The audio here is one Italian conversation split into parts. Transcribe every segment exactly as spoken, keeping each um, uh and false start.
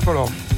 eccolo.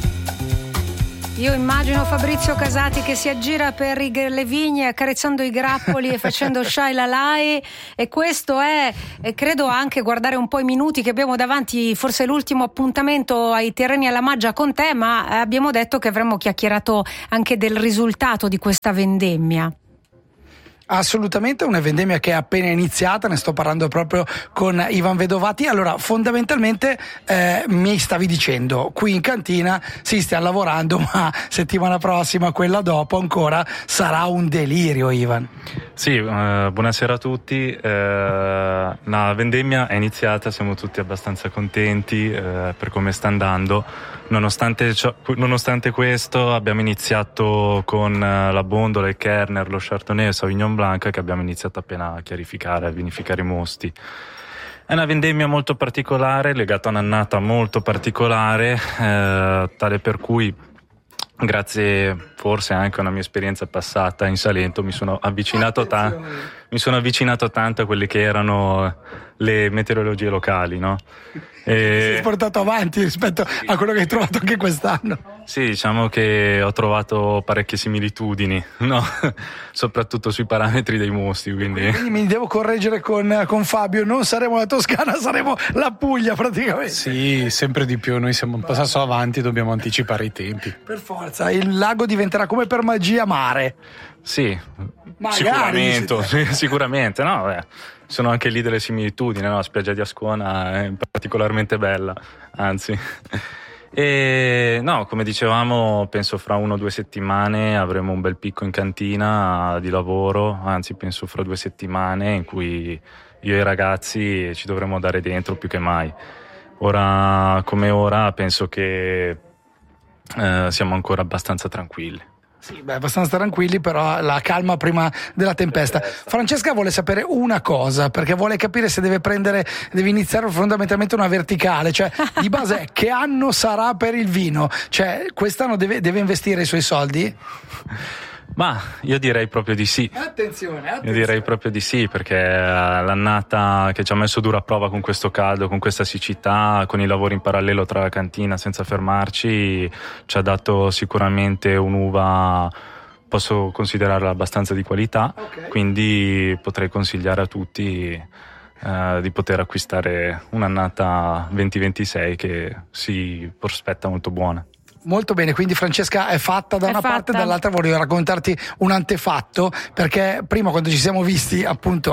Io immagino Fabrizio Casati che si aggira per i, le vigne accarezzando i grappoli e facendo Shai Lalai, e questo è, e credo anche guardare un po' i minuti che abbiamo davanti, forse l'ultimo appuntamento ai terreni alla Maggia con te, ma abbiamo detto che avremmo chiacchierato anche del risultato di questa vendemmia. Assolutamente, una vendemmia che è appena iniziata, ne sto parlando proprio con Ivan Vedovati. Allora, fondamentalmente eh, mi stavi dicendo, qui in cantina si stia lavorando, ma settimana prossima, quella dopo ancora, sarà un delirio, Ivan. Sì, eh, buonasera a tutti. Eh, la vendemmia è iniziata, siamo tutti abbastanza contenti eh, per come sta andando. Nonostante, ciò, nonostante questo, abbiamo iniziato con eh, la Bondola, il Kerner, lo Chardonnay e il Sauvignon Blanc, che abbiamo iniziato appena a chiarificare, a vinificare i mosti. È una vendemmia molto particolare, legata a un'annata molto particolare, eh, tale per cui, grazie forse anche a una mia esperienza passata in Salento, mi sono avvicinato, ta- mi sono avvicinato tanto a quelle che erano le meteorologie locali, no? E... si è portato avanti rispetto a quello che hai trovato anche quest'anno. Sì, diciamo che ho trovato parecchie similitudini, no? Soprattutto sui parametri dei mosti. Quindi... quindi mi devo correggere con, con Fabio, non saremo la Toscana, saremo la Puglia praticamente. Sì, sempre di più, noi siamo un passo avanti, dobbiamo anticipare i tempi. Per forza, il lago diventerà come per magia mare. Sì, magari, sicuramente, sicuramente, no? Beh, sono anche lì delle similitudini, no? La spiaggia di Ascona è particolarmente bella, anzi. E no, come dicevamo, penso fra una o due settimane avremo un bel picco in cantina di lavoro, anzi penso fra due settimane in cui io e i ragazzi ci dovremo dare dentro più che mai. Ora come ora penso che eh, siamo ancora abbastanza tranquilli. Sì, beh, abbastanza tranquilli, però la calma prima della tempesta. Francesca vuole sapere una cosa, perché vuole capire se deve prendere, deve iniziare fondamentalmente una verticale, cioè di base che anno sarà per il vino? Cioè quest'anno deve, deve investire i suoi soldi? Ma io direi proprio di sì. Attenzione, attenzione. Io direi proprio di sì, perché l'annata che ci ha messo dura prova con questo caldo, con questa siccità, con i lavori in parallelo tra la cantina senza fermarci, ci ha dato sicuramente un'uva, posso considerarla abbastanza di qualità, okay. Quindi potrei consigliare a tutti eh, di poter acquistare un'annata venti ventisei che si prospetta molto buona. Molto bene, quindi Francesca è fatta da è una fatta. parte, dall'altra voglio raccontarti un antefatto, perché prima quando ci siamo visti appunto...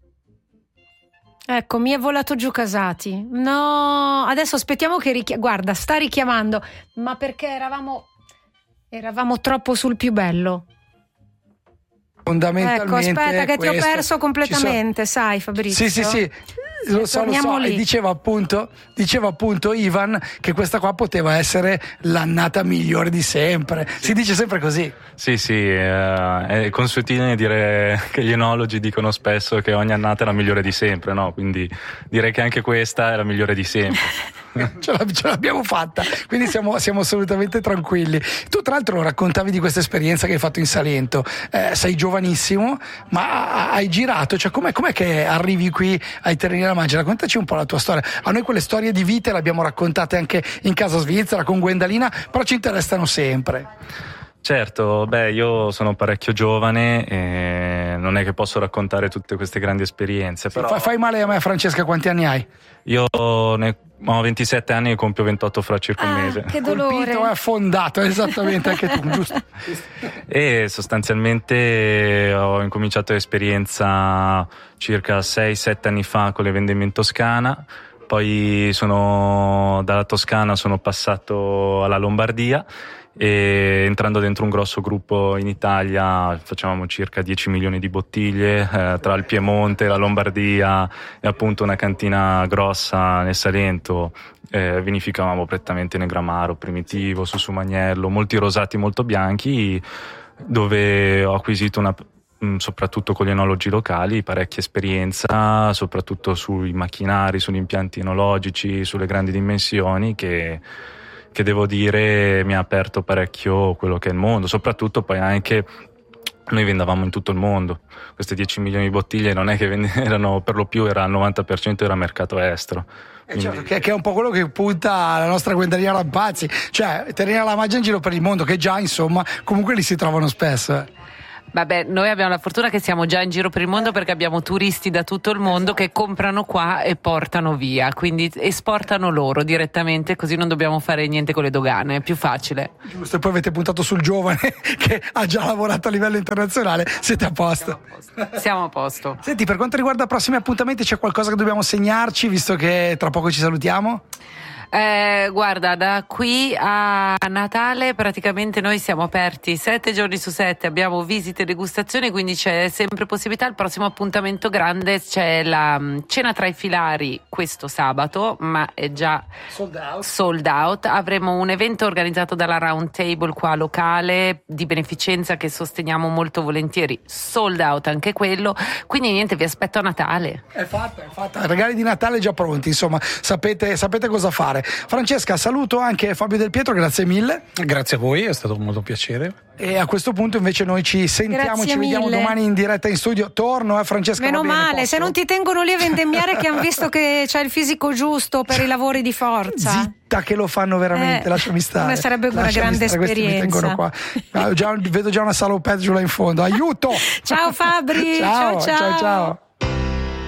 Ecco, mi è volato giù Casati. No, adesso aspettiamo che richi- guarda, sta richiamando, ma perché eravamo eravamo troppo sul più bello. Fondamentalmente ecco, aspetta che ti ho questo. perso completamente, sono... sai Fabrizio? Sì, sì, sì. Lo so, lo so. Lì. E diceva appunto, diceva appunto Ivan che questa qua poteva essere l'annata migliore di sempre. Sì. Si dice sempre così. Sì, sì, eh, è consuetudine dire che gli enologi dicono spesso che ogni annata è la migliore di sempre, no? Quindi direi che anche questa è la migliore di sempre. ce, ce l'abbiamo fatta, quindi siamo, siamo assolutamente tranquilli. Tu tra l'altro raccontavi di questa esperienza che hai fatto in Salento, eh, sei giovanissimo ma hai girato, cioè com'è, com'è che arrivi qui ai terreni della Maggia? Raccontaci un po' la tua storia. A noi quelle storie di vita le abbiamo raccontate anche in casa svizzera con Gwendalina, però ci interessano sempre. Certo, beh, io sono parecchio giovane e non è che posso raccontare tutte queste grandi esperienze. Sì, però... fai, fai male a me, Francesca, quanti anni hai? Io ne ho ventisette anni e compio ventotto fra circa un ah, mese. Che dolore. Colpito e affondato, esattamente, anche tu, giusto? E sostanzialmente ho incominciato l'esperienza circa sei sette anni fa con le vendemmie in Toscana. Poi sono dalla Toscana sono passato alla Lombardia e entrando dentro un grosso gruppo in Italia facevamo circa dieci milioni di bottiglie eh, tra il Piemonte, la Lombardia e appunto una cantina grossa nel Salento. Eh, vinificavamo prettamente Negramaro, Primitivo, Sussumagnello, molti rosati molto bianchi, dove ho acquisito una soprattutto con gli enologi locali parecchia esperienza, soprattutto sui macchinari, sugli impianti enologici, sulle grandi dimensioni che che devo dire mi ha aperto parecchio quello che è il mondo, soprattutto poi anche noi vendavamo in tutto il mondo. Queste dieci milioni di bottiglie non è che vend- erano, per lo più era il novanta per cento era mercato estero. Eh, certo, che, che è un po' quello che punta la nostra Guendaria Rampazzi, cioè tenere la mangia in giro per il mondo, che già insomma comunque li si trovano spesso. eh. Vabbè, noi abbiamo la fortuna che siamo già in giro per il mondo perché abbiamo turisti da tutto il mondo che comprano qua e portano via, quindi esportano loro direttamente, così non dobbiamo fare niente con le dogane, è più facile. Giusto, e poi avete puntato sul giovane che ha già lavorato a livello internazionale, siete a posto. Siamo a posto. Senti, per quanto riguarda i prossimi appuntamenti, c'è qualcosa che dobbiamo segnarci, visto che tra poco ci salutiamo? Eh, guarda, da qui a Natale praticamente noi siamo aperti sette giorni su sette, abbiamo visite e degustazioni, quindi c'è sempre possibilità. Il prossimo appuntamento grande c'è la um, cena tra i filari questo sabato, ma è già Sold out. sold out. Avremo un evento organizzato dalla Round Table qua locale di beneficenza che sosteniamo molto volentieri, sold out anche quello, quindi niente, vi aspetto a Natale. È fatta, è fatta. Regali di Natale già pronti, insomma, sapete, sapete cosa fare. Francesca, saluto anche Fabio Del Pietro, grazie mille. Grazie a voi, è stato molto piacere. E a questo punto invece noi ci sentiamo, Grazie ci vediamo mille. domani in diretta in studio. Torno, eh Francesca. Meno va bene, male, posso? se non ti tengono lì a vendemmiare che hanno visto che c'è il fisico giusto per i lavori di forza. Zitta che lo fanno veramente, Eh, lasciami stare. come sarebbe una Lasciami grande stare, questi mi esperienza. tengono qua. Ah, già- vedo già una salopette giù là in fondo. Aiuto! Ciao Fabri, ciao, ciao, ciao. ciao. ciao.